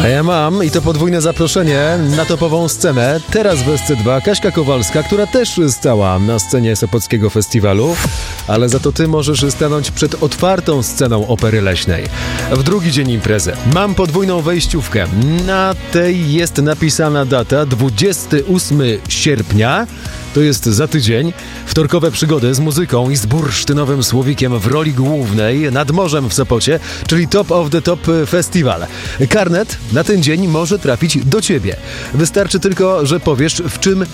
A ja mam, i to podwójne zaproszenie na topową scenę. Teraz w SC2 Kaśka Kowalska, która też stała na scenie Sopockiego Festiwalu, ale za to ty możesz stanąć przed otwartą sceną Opery Leśnej. W drugi dzień imprezy mam podwójną wejściówkę. Na tej jest napisana data 28 sierpnia. To jest za tydzień. Wtorkowe przygody z muzyką i z bursztynowym słowikiem w roli głównej nad morzem w Sopocie, czyli Top of the Top Festival. Karnet na ten dzień może trafić do ciebie. Wystarczy tylko, że powiesz, w czym